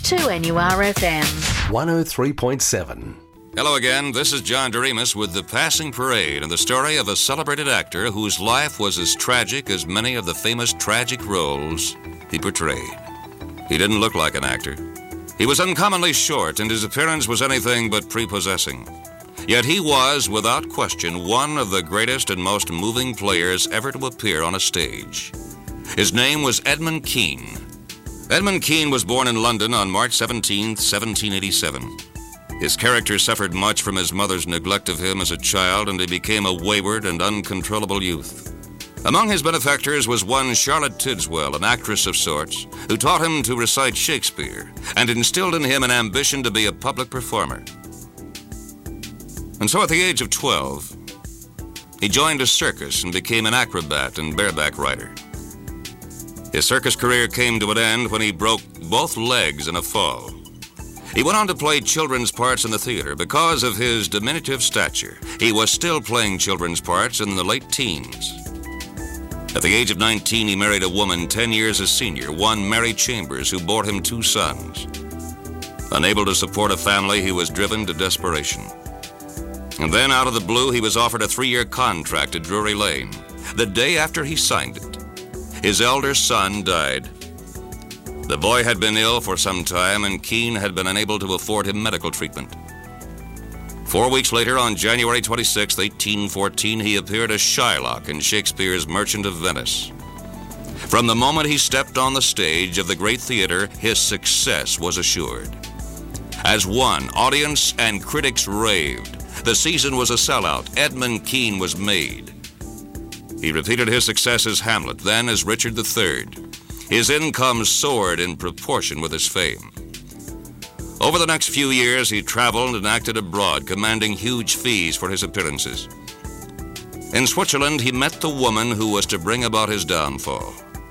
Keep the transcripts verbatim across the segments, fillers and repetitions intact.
two N U R F M. one oh three point seven. Hello again, this is John Doremus with The Passing Parade and the story of a celebrated actor whose life was as tragic as many of the famous tragic roles he portrayed. He didn't look like an actor. He was uncommonly short and his appearance was anything but prepossessing. Yet he was, without question, one of the greatest and most moving players ever to appear on a stage. His name was Edmund Kean. Edmund Kean was born in London on March seventeenth, seventeen eighty-seven. His character suffered much from his mother's neglect of him as a child, and he became a wayward and uncontrollable youth. Among his benefactors was one Charlotte Tidswell, an actress of sorts, who taught him to recite Shakespeare and instilled in him an ambition to be a public performer. And so at the age of twelve, he joined a circus and became an acrobat and bareback rider. His circus career came to an end when he broke both legs in a fall. He went on to play children's parts in the theater. Because of his diminutive stature, he was still playing children's parts in the late teens. At the age of nineteen, he married a woman ten years his senior, one Mary Chambers, who bore him two sons. Unable to support a family, he was driven to desperation. And then, out of the blue, he was offered a three-year contract at Drury Lane. The day after he signed it, his elder son died. The boy had been ill for some time, and Kean had been unable to afford him medical treatment. Four weeks later, on January twenty-sixth, eighteen fourteen, he appeared as Shylock in Shakespeare's Merchant of Venice. From the moment he stepped on the stage of the great theater, his success was assured. As one, audience and critics raved. The season was a sellout. Edmund Kean was made. He repeated his success as Hamlet, then as Richard the Third. His income soared in proportion with his fame. Over the next few years, he traveled and acted abroad, commanding huge fees for his appearances. In Switzerland, he met the woman who was to bring about his downfall.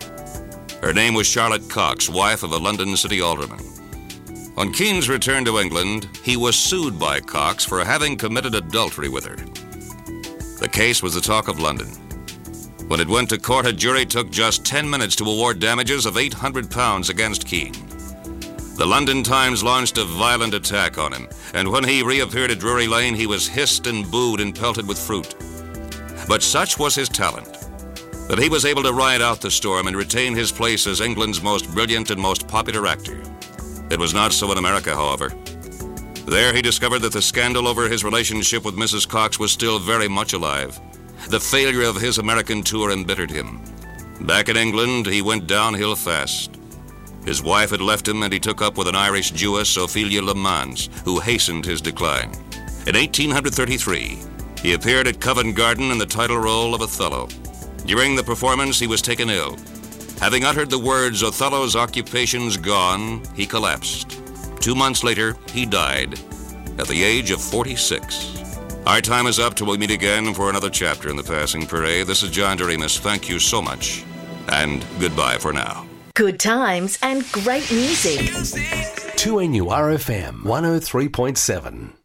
Her name was Charlotte Cox, wife of a London city alderman. On Kean's return to England, he was sued by Cox for having committed adultery with her. The case was the talk of London. When it went to court, a jury took just ten minutes to award damages of eight hundred pounds against Kean. The London Times launched a violent attack on him, and when he reappeared at Drury Lane, he was hissed and booed and pelted with fruit. But such was his talent that he was able to ride out the storm and retain his place as England's most brilliant and most popular actor. It was not so in America, however. There he discovered that the scandal over his relationship with Missus Cox was still very much alive. The failure of his American tour embittered him. Back in England, he went downhill fast. His wife had left him, and he took up with an Irish Jewess, Ophelia Le Mans, who hastened his decline. In eighteen thirty-three, he appeared at Covent Garden in the title role of Othello. During the performance, he was taken ill. Having uttered the words, "Othello's occupation's gone," he collapsed. Two months later, he died at the age of forty-six. Our time is up till we meet again for another chapter in The Passing Parade. This is John Doremus. Thank you so much, and goodbye for now. Good times and great music. two N U R F M one oh three point seven.